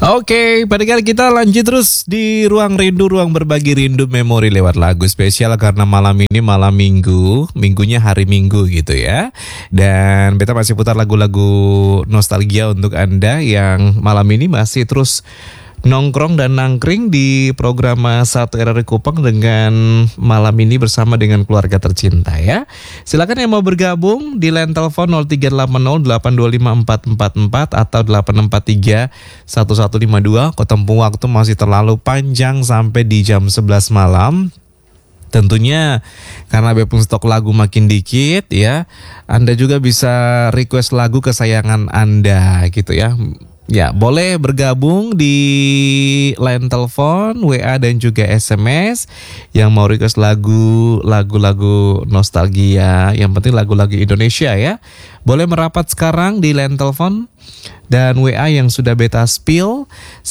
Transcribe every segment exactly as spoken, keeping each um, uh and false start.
Oke, pada kali kita lanjut terus di Ruang Rindu, ruang berbagi rindu memori lewat lagu spesial karena malam ini malam minggu, minggunya hari minggu gitu ya. Dan beta masih putar lagu-lagu nostalgia untuk Anda yang malam ini masih terus nongkrong dan nangkring di program satu R R I Kupang dengan malam ini bersama dengan keluarga tercinta ya. Silakan yang mau bergabung di line telepon nol tiga delapan nol delapan dua lima empat empat empat atau delapan empat tiga satu satu lima dua. Kok tempuh waktu masih terlalu panjang sampai di jam sebelas malam. Tentunya karena Bepung stok lagu makin dikit ya, Anda juga bisa request lagu kesayangan Anda gitu ya. Ya, boleh bergabung di line telepon, W A dan juga S M S yang mau request lagu, lagu-lagu nostalgia, yang penting lagu-lagu Indonesia ya. Boleh merapat sekarang di line telepon dan W A yang sudah beta spill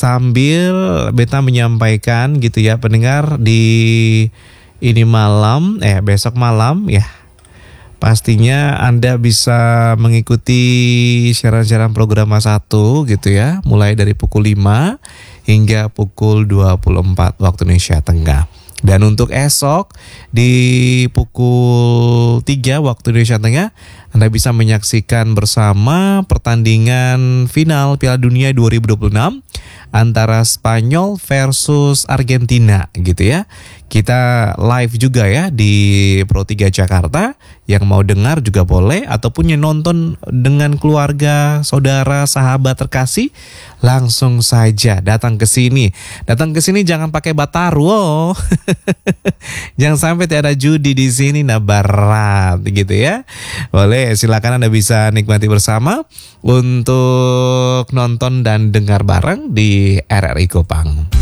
sambil beta menyampaikan gitu ya pendengar di ini malam, eh besok malam ya. Pastinya Anda bisa mengikuti siaran-siaran program satu gitu ya, mulai dari pukul lima hingga pukul dua puluh empat waktu Indonesia Tengah. Dan untuk esok di pukul tiga waktu Indonesia Tengah, Anda bisa menyaksikan bersama pertandingan final Piala Dunia dua ribu dua puluh enam antara Spanyol versus Argentina gitu ya. Kita live juga ya di Pro tiga Jakarta. Yang mau dengar juga boleh, ataupun yang nonton dengan keluarga, saudara, sahabat terkasih, langsung saja datang ke sini. Datang ke sini jangan pakai Batarwo. Jangan sampai tiada judi di sini, nah berat gitu ya. Boleh, silakan Anda bisa nikmati bersama untuk nonton dan dengar bareng di R R I Kupang.